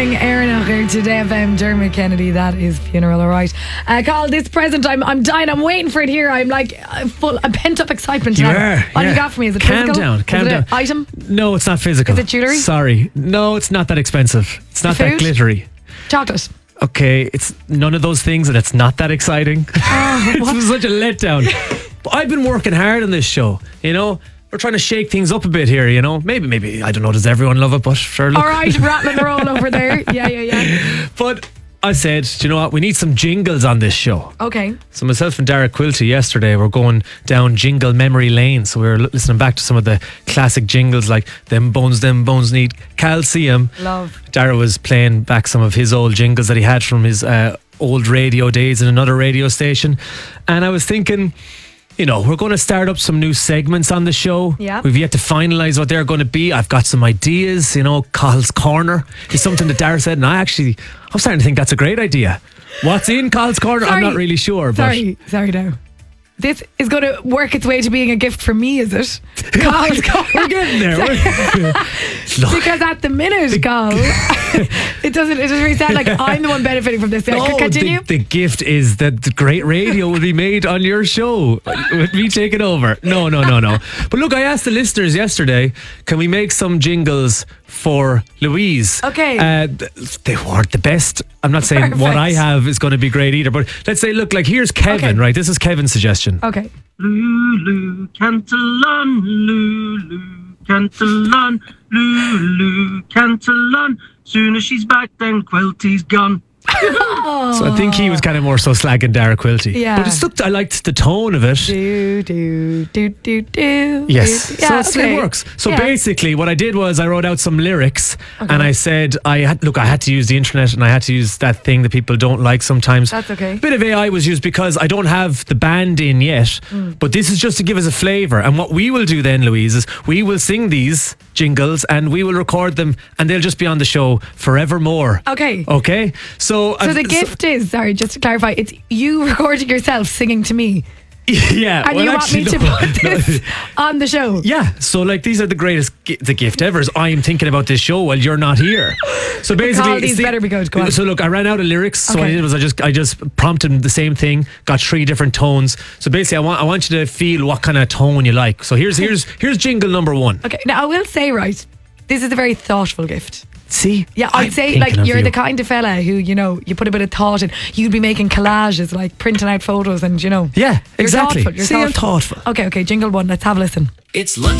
sing Éireann today FM. Dermot Kennedy, that is Funeral, alright. Carl, this present, I'm dying, I'm waiting for it here. I'm like I'm pent up excitement. You are. What have you got for me? Is it Calm physical? down. Is it an item? No, it's not physical. Is it jewellery? Sorry. No, it's not that expensive. It's not that Food? glittery. Chocolate. Okay, it's none of those things and it's not that exciting. It's such a letdown. But I've been working hard on this show, you know. We're trying to shake things up a bit here, you know. Maybe I don't know, does everyone love it? But sure, look. Alright, rattling roll over there. Yeah. But I said, do you know what? We need some jingles on this show. Okay. So myself and Dara Quilty yesterday were going down jingle memory lane. So we were listening back to some of the classic jingles like them bones need calcium. Love. Dara was playing back some of his old jingles that he had from his old radio days in another radio station. And I was thinking, you know, we're going to start up some new segments on the show. Yeah. We've yet to finalise what they're going to be. I've got some ideas, you know. Carl's Corner is something that Dara said, and I'm starting to think that's a great idea. What's in Carl's Corner? I'm not really sure. Sorry now. This is going to work its way to being a gift for me, is it? Carl's Corner. We're getting there. Because at the minute, Carl, it doesn't really sound like I'm the one benefiting from this. Continue. The gift is that the great radio will be made on your show with me taking over. No. But look, I asked the listeners yesterday, can we make some jingles for Louise? Okay. They weren't the best. I'm not saying Perfect. what I have is going to be great either, but let's say, look, like here's Kevin, Okay. right? This is Kevin's suggestion. Okay. Lulu Cantillon, Lulu Cantillon, Lulu Cantillon. Soon as she's back, then Quilty's gone. So I think he was kind of more so slagging Dara Quilty. Yeah. But I liked the tone of it. Do. Yes, Yeah, so okay. it works. So Yeah. basically what I did was I wrote out some lyrics and I said I had to use the internet and I had to use that thing that people don't like sometimes. That's okay. A bit of AI was used because I don't have the band in yet, but this is just to give us a flavour. And what we will do then, Louise, is we will sing these jingles and we will record them and they'll just be on the show forevermore. Okay. So So the gift is, sorry, just to clarify, it's you recording yourself singing to me. Yeah. And you want me to put this on the show? Yeah, so like these are the greatest the gift ever. I am thinking about this show while you're not here. So basically, Carl, these better be good. Go on. So look, I ran out of lyrics. So what I Okay. did was I just prompted him the same thing. Got 3 different tones. So basically, I want you to feel what kind of tone you like. So here's jingle number 1. Okay, now I will say, right, this is a very thoughtful gift. See? Yeah, I'm I'd say thinking like of you're you. the kind of fella who, you know, you put a bit of thought in. You'd be making collages, like printing out photos and, you know. Yeah, You're exactly. thoughtful. You're See, I'm thoughtful. Okay, jingle 1. Let's have a listen. It's lunch.